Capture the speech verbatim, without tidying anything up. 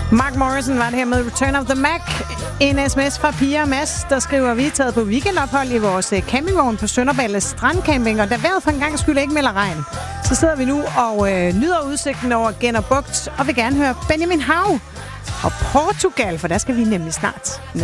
Mark Morrison var det her med Return of the Mac. En sms fra Pia og Mads, der skriver, at vi er taget på weekendophold i vores campingvogn på Sønderballe Strandcamping, og da vejret for en gang skyld ikke melder regn, så sidder vi nu og øh, nyder udsigten over Genner Bugt, og vil gerne høre Benjamin Hav og Portugal, for der skal vi nemlig snart ned.